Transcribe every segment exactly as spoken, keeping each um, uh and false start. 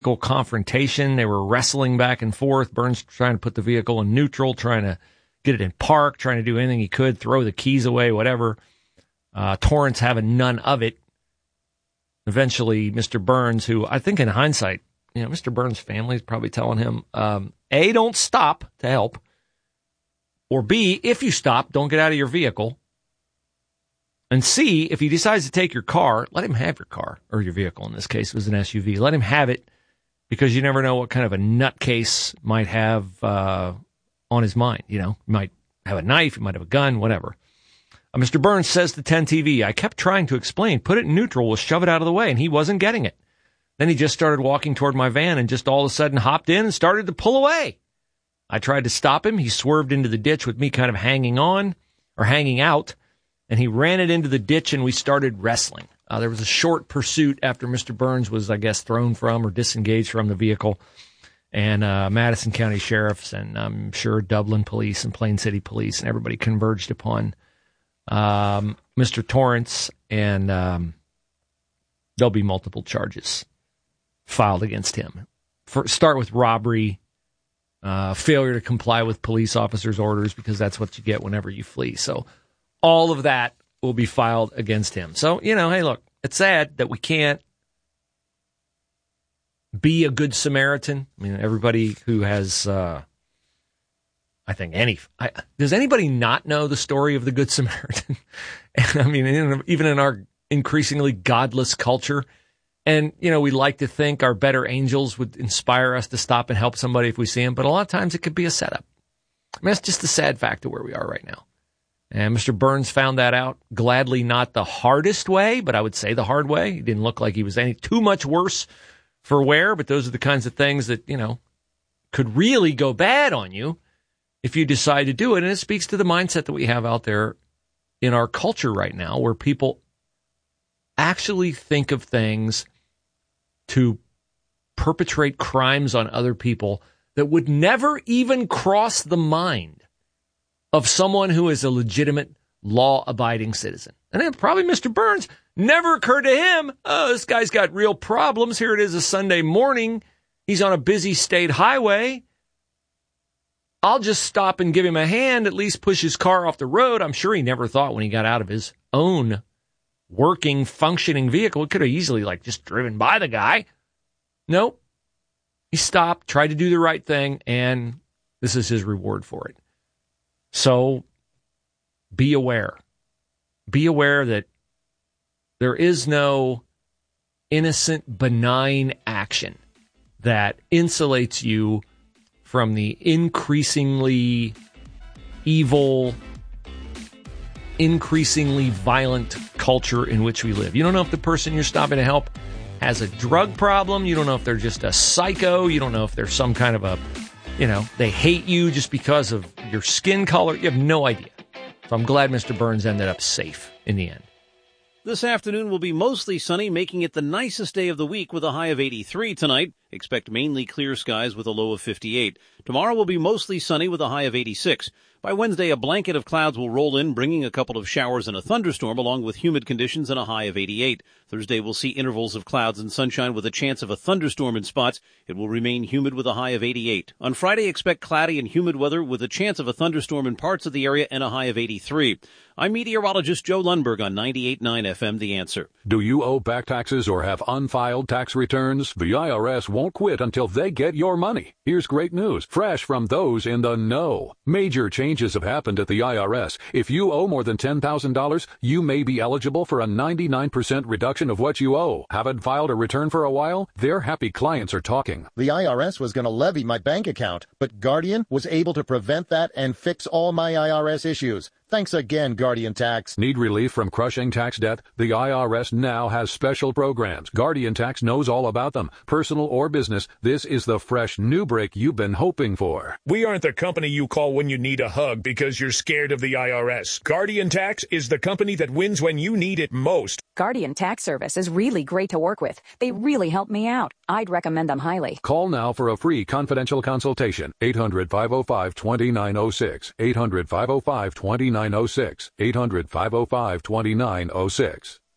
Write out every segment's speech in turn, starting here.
confrontation. They were wrestling back and forth. Burns trying to put the vehicle in neutral, trying to get it in park, trying to do anything he could, throw the keys away, whatever. Uh, Torrance having none of it. Eventually, Mister Burns, who I think in hindsight, you know, Mister Burns' family is probably telling him, um, A, don't stop to help. Or B, if you stop, don't get out of your vehicle. And C, if he decides to take your car, let him have your car, or your vehicle in this case, it was an S U V. Let him have it, because you never know what kind of a nutcase might have uh, on his mind. You know, he might have a knife, he might have a gun, whatever. Uh, Mister Burns says to ten T V, I kept trying to explain, put it in neutral, we'll shove it out of the way, and he wasn't getting it. Then he just started walking toward my van and just all of a sudden hopped in and started to pull away. I tried to stop him. He swerved into the ditch with me kind of hanging on, or hanging out. And he ran it into the ditch, and we started wrestling. Uh, there was a short pursuit after Mister Burns was, I guess, thrown from or disengaged from the vehicle. And uh, Madison County Sheriffs and I'm sure Dublin Police and Plain City Police and everybody converged upon um, Mister Torrance, and um, there'll be multiple charges filed against him. For, start with robbery, uh, failure to comply with police officers' orders, because that's what you get whenever you flee. So all of that will be filed against him. So, you know, hey, look, it's sad that we can't be a good Samaritan. I mean, everybody who has, uh, I think, any, I, does anybody not know the story of the Good Samaritan? I mean, in, even in our increasingly godless culture. And, you know, we like to think our better angels would inspire us to stop and help somebody if we see him. But a lot of times it could be a setup. I mean, that's just the sad fact of where we are right now. And Mister Burns found that out, gladly not the hardest way, but I would say the hard way. He didn't look like he was any too much worse for wear, but those are the kinds of things that, you know, could really go bad on you if you decide to do it. And it speaks to the mindset that we have out there in our culture right now, where people actually think of things to perpetrate crimes on other people that would never even cross the mind of someone who is a legitimate, law-abiding citizen. And then probably Mister Burns, never occurred to him, oh, this guy's got real problems. Here it is a Sunday morning. He's on a busy state highway. I'll just stop and give him a hand, at least push his car off the road. I'm sure he never thought when he got out of his own working, functioning vehicle, it could have easily, like, just driven by the guy. Nope. He stopped, tried to do the right thing, and this is his reward for it. So be aware. Be aware that there is no innocent, benign action that insulates you from the increasingly evil, increasingly violent culture in which we live. You don't know if the person you're stopping to help has a drug problem. You don't know if they're just a psycho. You don't know if they're some kind of a, you know, they hate you just because of your skin color. You have no idea. So I'm glad Mister Burns ended up safe in the end. This afternoon will be mostly sunny, making it the nicest day of the week with a high of eighty-three tonight. Expect mainly clear skies with a low of fifty-eight. Tomorrow will be mostly sunny with a high of eighty-six. By Wednesday, a blanket of clouds will roll in, bringing a couple of showers and a thunderstorm, along with humid conditions and a high of eighty-eight. Thursday will see intervals of clouds and sunshine with a chance of a thunderstorm in spots. It will remain humid with a high of eighty-eight. On Friday, expect cloudy and humid weather with a chance of a thunderstorm in parts of the area and a high of eighty-three. I'm meteorologist Joe Lundberg on ninety-eight point nine F M, The Answer. Do you owe back taxes or have unfiled tax returns? The I R S won't quit until they get your money. Here's great news, fresh from those in the know. Major changes have happened at the I R S. If you owe more than ten thousand dollars, you may be eligible for a ninety-nine percent reduction of what you owe. Haven't filed a return for a while? Their happy clients are talking. The I R S was going to levy my bank account, but Guardian was able to prevent that and fix all my I R S issues. Thanks again, Guardian Tax. Need relief from crushing tax debt? The I R S now has special programs. Guardian Tax knows all about them. Personal or business, this is the fresh new break you've been hoping for. We aren't the company you call when you need a hug because you're scared of the I R S. Guardian Tax is the company that wins when you need it most. Guardian Tax Service is really great to work with. They really help me out. I'd recommend them highly. Call now for a free confidential consultation. eight hundred, five oh five, two nine oh six. eight hundred, five oh five, two nine oh six. eight hundred, five oh five, two nine oh six.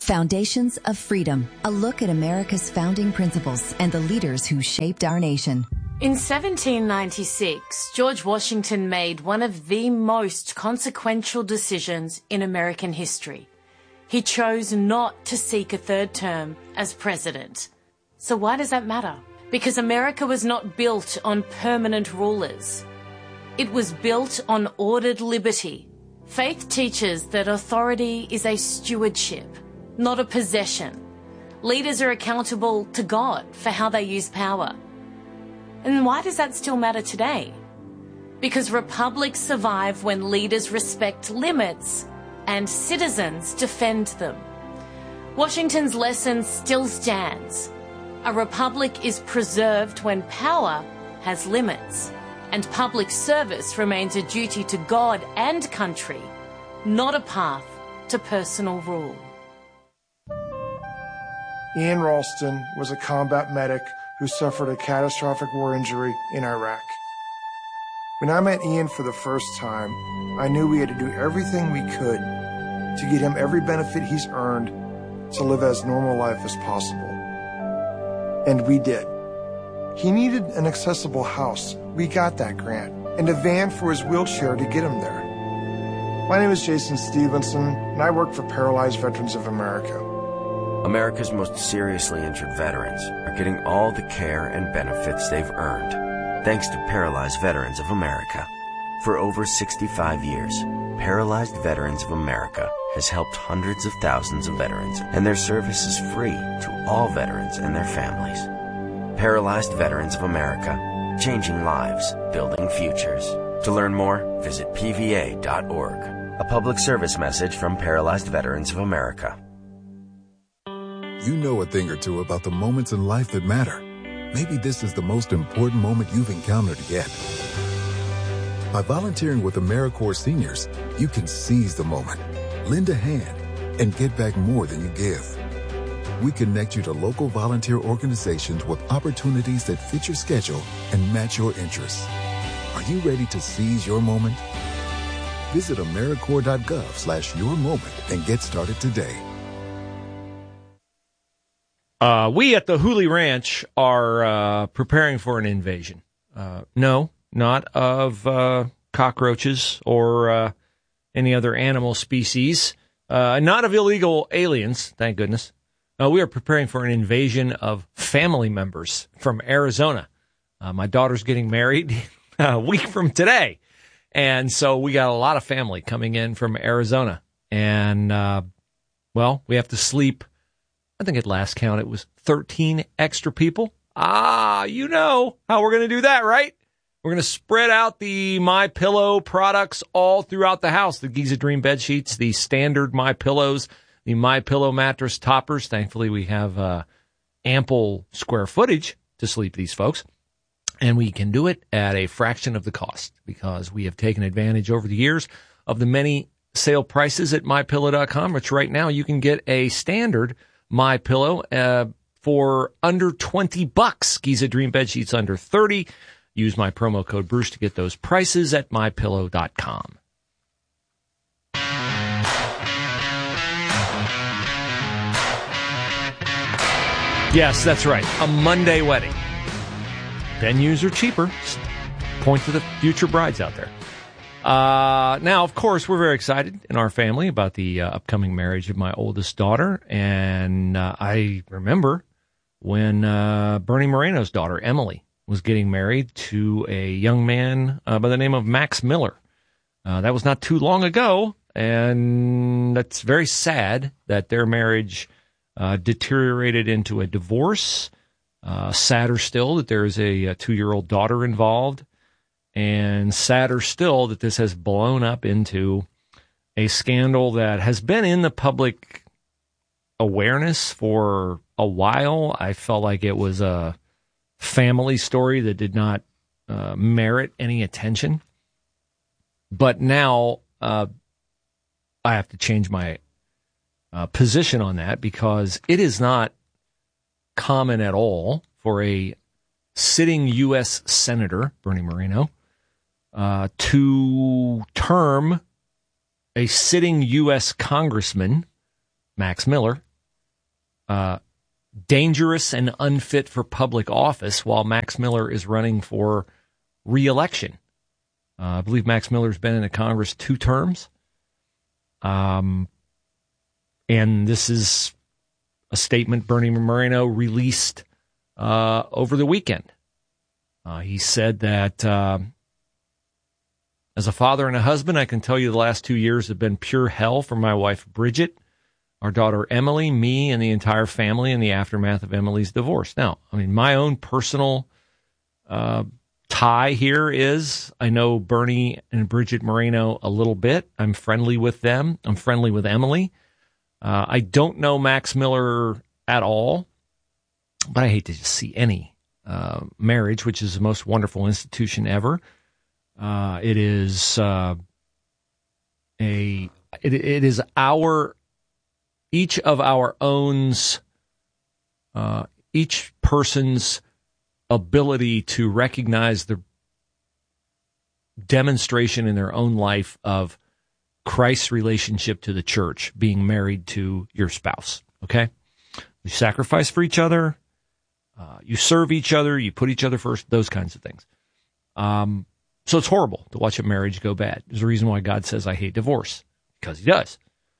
Foundations of Freedom, a look at America's founding principles and the leaders who shaped our nation. In seventeen ninety-six, George Washington made one of the most consequential decisions in American history. He chose not to seek a third term as president. So why does that matter? Because America was not built on permanent rulers. It was built on ordered liberty. Faith teaches that authority is a stewardship, not a possession. Leaders are accountable to God for how they use power. And why does that still matter today? Because republics survive when leaders respect limits and citizens defend them. Washington's lesson still stands. A republic is preserved when power has limits, and public service remains a duty to God and country, not a path to personal rule. Ian Ralston was a combat medic who suffered a catastrophic war injury in Iraq. When I met Ian for the first time, I knew we had to do everything we could to get him every benefit he's earned to live as normal life as possible. And we did. He needed an accessible house. We got that grant. And a van for his wheelchair to get him there. My name is Jason Stevenson, and I work for Paralyzed Veterans of America. America's most seriously injured veterans are getting all the care and benefits they've earned, thanks to Paralyzed Veterans of America. For over sixty-five years, Paralyzed Veterans of America has helped hundreds of thousands of veterans, and their service is free to all veterans and their families. Paralyzed Veterans of America, changing lives, building futures. To learn more, visit P V A dot org. A public service message from Paralyzed Veterans of America. You know a thing or two about the moments in life that matter. Maybe this is the most important moment you've encountered yet. By volunteering with AmeriCorps seniors, you can seize the moment, lend a hand, and get back more than you give. We connect you to local volunteer organizations with opportunities that fit your schedule and match your interests. Are you ready to seize your moment? Visit AmeriCorps dot gov slash your moment and get started today. Uh, we at the Hooley Ranch are uh, preparing for an invasion. Uh, no, not of uh, cockroaches or uh, any other animal species. Uh, not of illegal aliens, thank goodness. Uh, we are preparing for an invasion of family members from Arizona. Uh, my daughter's getting married a week from today. And so we got a lot of family coming in from Arizona. And, uh, well, we have to sleep. I think at last count it was thirteen extra people. Ah, you know how we're going to do that, right? We're going to spread out the MyPillow products all throughout the house. The Giza Dream bed sheets, the standard MyPillows, the MyPillow mattress toppers. Thankfully, we have uh, ample square footage to sleep these folks. And we can do it at a fraction of the cost because we have taken advantage over the years of the many sale prices at My Pillow dot com, which right now you can get a standard MyPillow uh, for under twenty bucks. Giza Dream bed sheets under thirty. Use my promo code Bruce to get those prices at My Pillow dot com. Yes, that's right. A Monday wedding. Venues are cheaper. Point to the future brides out there. Uh, now, of course, we're very excited in our family about the uh, upcoming marriage of my oldest daughter. And uh, I remember when uh, Bernie Moreno's daughter, Emily, was getting married to a young man uh, by the name of Max Miller. Uh, that was not too long ago, and that's very sad that their marriage uh, deteriorated into a divorce. Uh, sadder still that there is a, a two-year-old daughter involved. And sadder still that this has blown up into a scandal that has been in the public awareness for a while. I felt like it was a family story that did not uh, merit any attention. But now uh, I have to change my uh, position on that because it is not common at all for a sitting U S Senator, Bernie Moreno, Uh, to term a sitting U S Congressman, Max Miller, uh, dangerous and unfit for public office while Max Miller is running for re-election. Uh, I believe Max Miller's been in the Congress two terms. Um, and this is a statement Bernie Moreno released uh, over the weekend. Uh, he said that uh, as a father and a husband, I can tell you the last two years have been pure hell for my wife, Bridget, our daughter, Emily, me, and the entire family in the aftermath of Emily's divorce. Now, I mean, my own personal uh, tie here is I know Bernie and Bridget Moreno a little bit. I'm friendly with them. I'm friendly with Emily. Uh, I don't know Max Miller at all, but I hate to just see any uh, marriage, which is the most wonderful institution ever. Uh, it is uh, a it, it is our each of our own's uh, each person's ability to recognize the demonstration in their own life of Christ's relationship to the church, being married to your spouse. Okay, you sacrifice for each other, uh, you serve each other, you put each other first, those kinds of things. Um, so it's horrible to watch a marriage go bad. There's a reason why God says I hate divorce, because he does.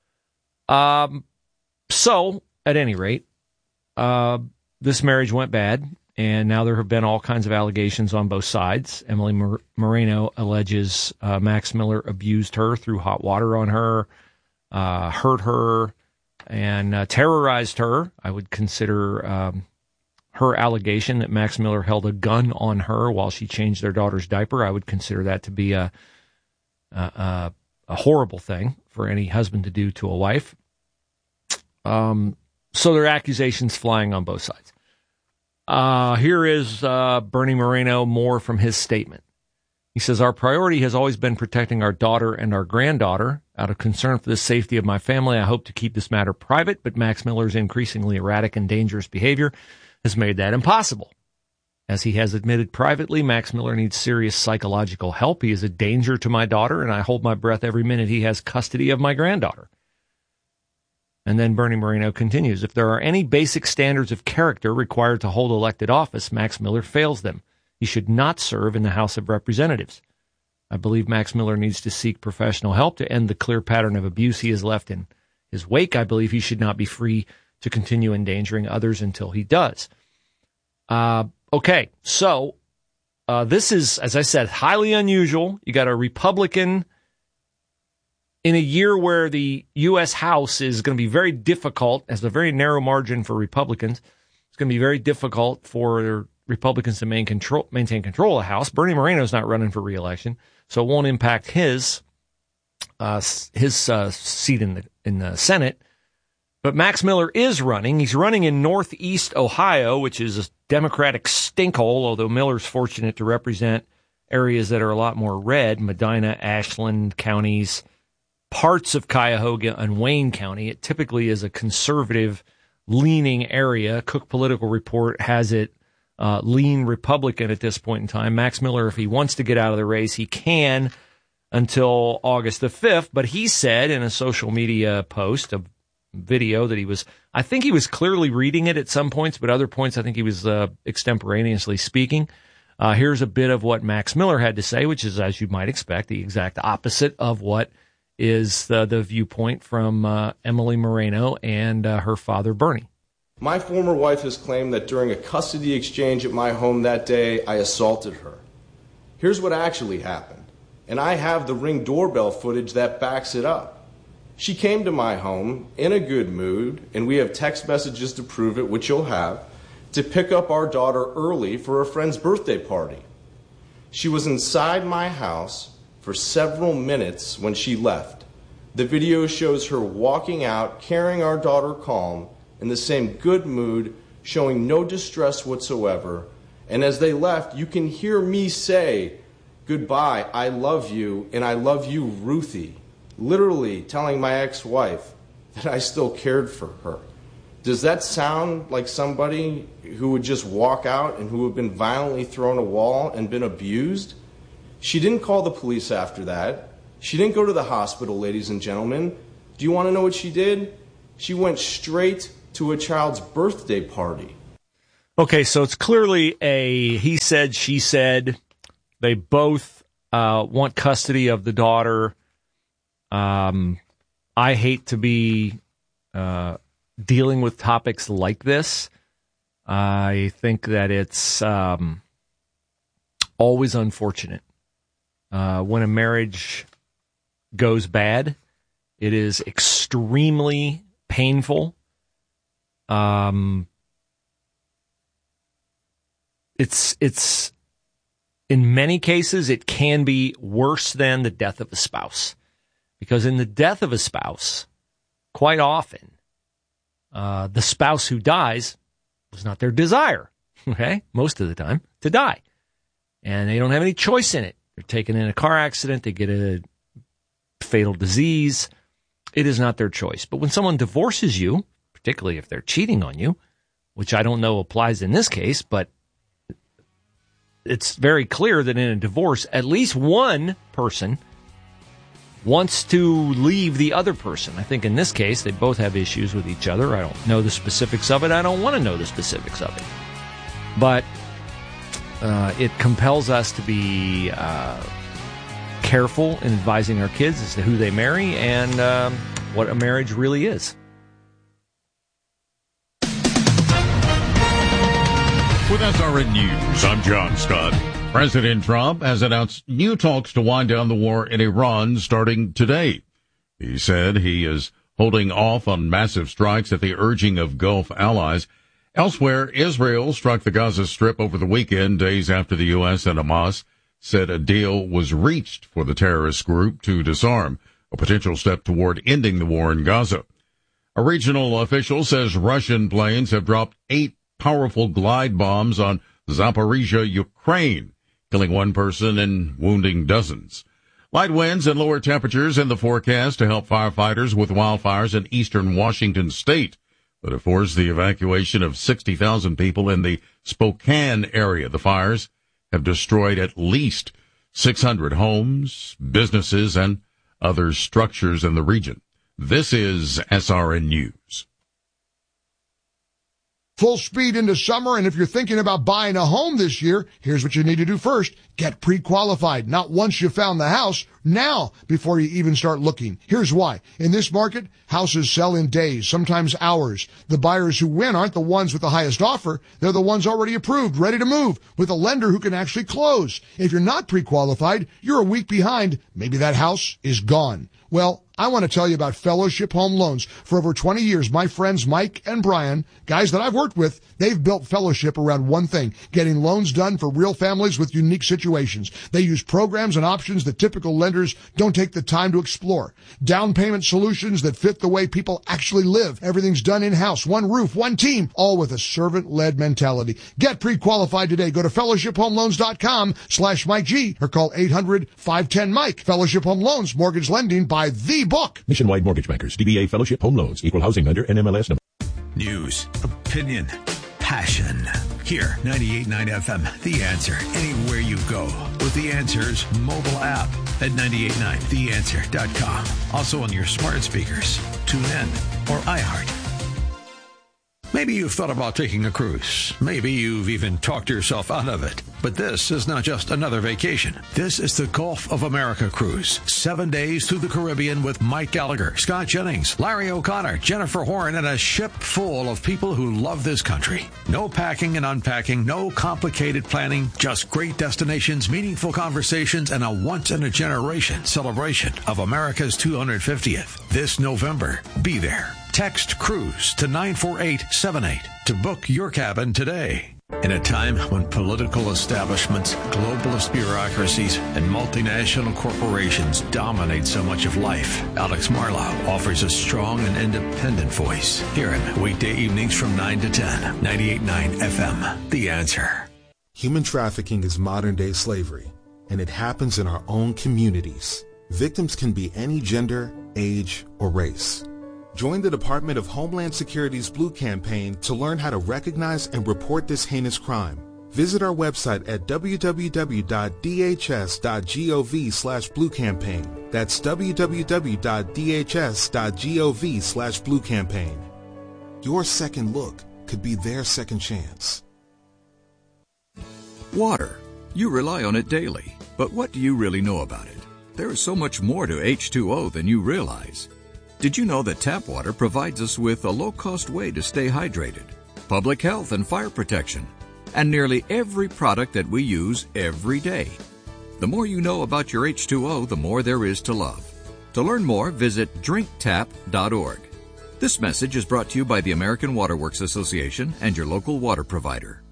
Um, so at any rate, uh, this marriage went bad. And now there have been all kinds of allegations on both sides. Emily Mor- Moreno alleges uh, Max Miller abused her, threw hot water on her, uh, hurt her, and uh, terrorized her. I would consider um, her allegation that Max Miller held a gun on her while she changed their daughter's diaper. I would consider that to be a, a, a, a horrible thing for any husband to do to a wife. Um, so there are accusations flying on both sides. Uh, here is uh, Bernie Moreno, more from his statement. He says, our priority has always been protecting our daughter and our granddaughter. Out of concern for the safety of my family, I hope to keep this matter private, but Max Miller's increasingly erratic and dangerous behavior has made that impossible. As he has admitted privately, Max Miller needs serious psychological help. He is a danger to my daughter, and I hold my breath every minute he has custody of my granddaughter. And then Bernie Moreno continues, if there are any basic standards of character required to hold elected office, Max Miller fails them. He should not serve in the House of Representatives. I believe Max Miller needs to seek professional help to end the clear pattern of abuse he has left in his wake. I believe he should not be free to continue endangering others until he does. Uh, okay, so uh, this is, as I said, highly unusual. You got a Republican in a year where the U S House is going to be very difficult, has a very narrow margin for Republicans. It's going to be very difficult for Republicans to maintain control, maintain control of the House. Bernie Moreno's not running for re-election, so it won't impact his uh, his uh, seat in the in the Senate. But Max Miller is running. He's running in Northeast Ohio, which is a Democratic stinkhole, although Miller's fortunate to represent areas that are a lot more red, Medina, Ashland counties, parts of Cuyahoga and Wayne County. It typically is a conservative-leaning area. Cook Political Report has it uh, lean Republican at this point in time. Max Miller, if he wants to get out of the race, he can until August the fifth. But he said in a social media post, a video that he was, I think he was clearly reading it at some points, but other points I think he was uh, extemporaneously speaking. Uh, here's a bit of what Max Miller had to say, which is, as you might expect, the exact opposite of what is the, the viewpoint from uh, Emily Moreno and uh, her father, Bernie. My former wife has claimed that during a custody exchange at my home that day, I assaulted her. Here's what actually happened, and I have the Ring doorbell footage that backs it up. She came to my home in a good mood, and we have text messages to prove it, which you'll have, to pick up our daughter early for a friend's birthday party. She was inside my house for several minutes when she left. The video shows her walking out, carrying our daughter calm, in the same good mood, showing no distress whatsoever. And as they left, you can hear me say, goodbye, I love you, and I love you, Ruthie. Literally telling my ex-wife that I still cared for her. Does that sound like somebody who would just walk out and who had been violently thrown a wall and been abused? She didn't call the police after that. She didn't go to the hospital, ladies and gentlemen. Do you want to know what she did? She went straight to a child's birthday party. Okay, so it's clearly a he said, she said. They both uh, want custody of the daughter. Um, I hate to be uh, dealing with topics like this. I think that it's um, always unfortunate uh, when a marriage goes bad. It is extremely painful. Um, it's it's in many cases it can be worse than the death of a spouse, because in the death of a spouse, quite often, uh, the spouse who dies was not their desire. Okay, most of the time to die, and they don't have any choice in it. They're taken in a car accident. They get a fatal disease. It is not their choice. But when someone divorces you, particularly if they're cheating on you, which I don't know applies in this case, but it's very clear that in a divorce, at least one person wants to leave the other person. I think in this case, they both have issues with each other. I don't know the specifics of it. I don't want to know the specifics of it. But uh, it compels us to be uh, careful in advising our kids as to who they marry and um, what a marriage really is. With S R N News, I'm John Scott. President Trump has announced new talks to wind down the war in Iran starting today. He said he is holding off on massive strikes at the urging of Gulf allies. Elsewhere, Israel struck the Gaza Strip over the weekend, days after the U S and Hamas said a deal was reached for the terrorist group to disarm, a potential step toward ending the war in Gaza. A regional official says Russian planes have dropped eight powerful glide bombs on Zaporizhia, Ukraine, killing one person and wounding dozens. Light winds and lower temperatures in the forecast to help firefighters with wildfires in eastern Washington state, but have forced the evacuation of sixty thousand people in the Spokane area. The fires have destroyed at least six hundred homes, businesses, and other structures in the region. This is S R N News. Full speed into summer, and if you're thinking about buying a home this year, here's what you need to do first. Get pre-qualified. Not once you found the house, now before you even start looking. Here's why. In this market, houses sell in days, sometimes hours. The buyers who win aren't the ones with the highest offer. They're the ones already approved, ready to move, with a lender who can actually close. If you're not pre-qualified, you're a week behind. Maybe that house is gone. Well, I want to tell you about Fellowship Home Loans. For over twenty years, my friends Mike and Brian, guys that I've worked with, they've built Fellowship around one thing, getting loans done for real families with unique situations. They use programs and options that typical lenders don't take the time to explore. Down payment solutions that fit the way people actually live. Everything's done in-house, one roof, one team, all with a servant-led mentality. Get pre-qualified today. Go to fellowship home loans dot com slash Mike G or call eight hundred, five one zero, Mike. Fellowship Home Loans, mortgage lending by the book. Nationwide Mortgage Bankers, D B A Fellowship Home Loans, Equal Housing Lender, N M L S number. News, opinion, passion. Here, ninety-eight point nine F M, The Answer. Anywhere you go with The Answer's mobile app at ninety-eight point nine the answer dot com. Also on your smart speakers, tune in, or iHeart. Maybe you've thought about taking a cruise. Maybe you've even talked yourself out of it. But this is not just another vacation. This is the Gulf of America cruise. Seven days through the Caribbean with Mike Gallagher, Scott Jennings, Larry O'Connor, Jennifer Horn, and a ship full of people who love this country. No packing and unpacking, no complicated planning, just great destinations, meaningful conversations, and a once-in-a-generation celebration of America's two hundred fiftieth. This November, be there. Text CRUISE to nine four eight seven eight to book your cabin today. In a time when political establishments, globalist bureaucracies, and multinational corporations dominate so much of life, Alex Marlow offers a strong and independent voice. Hear him weekday evenings from nine to ten, ninety-eight point nine F M. The Answer. Human trafficking is modern-day slavery, and it happens in our own communities. Victims can be any gender, age, or race. Join the Department of Homeland Security's Blue Campaign to learn how to recognize and report this heinous crime. Visit our website at w w w dot d h s dot gov slash blue campaign. That's w w w dot d h s dot gov slash blue campaign. Your second look could be their second chance. Water. You rely on it daily, but what do you really know about it? There is so much more to H two O than you realize. Did you know that tap water provides us with a low-cost way to stay hydrated, public health and fire protection, and nearly every product that we use every day? The more you know about your H two O, the more there is to love. To learn more, visit drink tap dot org. This message is brought to you by the American Water Works Association and your local water provider.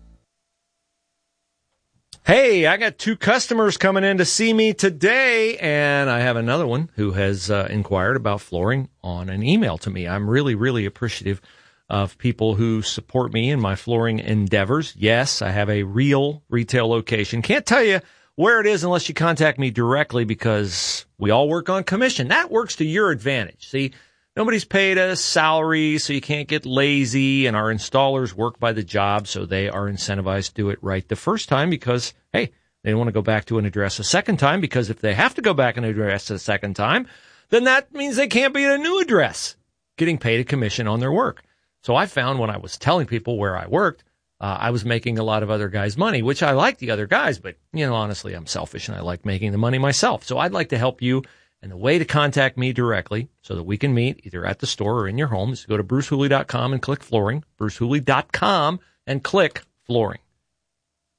Hey, I got two customers coming in to see me today, and I have another one who has uh, inquired about flooring on an email to me. I'm really, really appreciative of people who support me in my flooring endeavors. Yes, I have a real retail location. Can't tell you where it is unless you contact me directly because we all work on commission. That works to your advantage. See, nobody's paid a salary, so you can't get lazy, and our installers work by the job, so they are incentivized to do it right the first time because, hey, they don't want to go back to an address a second time, because if they have to go back and address a second time, then that means they can't be at a new address getting paid a commission on their work. So I found when I was telling people where I worked, uh, I was making a lot of other guys' money, which I like the other guys, but, you know, honestly, I'm selfish and I like making the money myself. So I'd like to help you. And the way to contact me directly so that we can meet either at the store or in your home is to go to bruce hooley dot com and click flooring, bruce hooley dot com and click flooring.